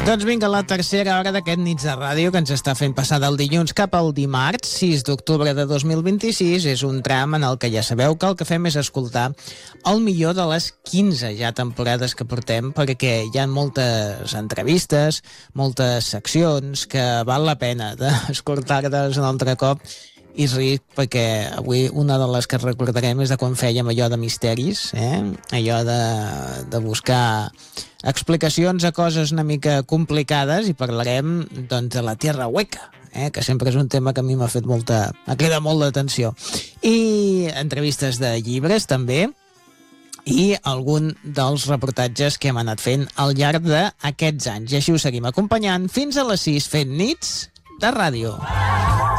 Doncs vinga, la tercera hora d'aquest Nits de Ràdio que ens està fent passar del dilluns cap al dimarts, 6 d'octubre de 2026. És un tram en el que ja sabeu que el que fem és escoltar el millor de les 15 ja temporades que portem, perquè hi ha moltes entrevistes, moltes seccions que val la pena d'escoltar-les un altre cop i ric, perquè avui una de les que recordarem és de quan fèiem allò de misteris, allò de buscar explicacions a coses una mica complicades, i parlarem doncs de la Tierra Hueca, que sempre és un tema que a mi m'ha cridat molt l'atenció, i entrevistes de llibres també, i algun dels reportatges que hem anat fent al llarg d'aquests anys, i així us seguim acompanyant fins a les 6 fent Nits de Ràdio.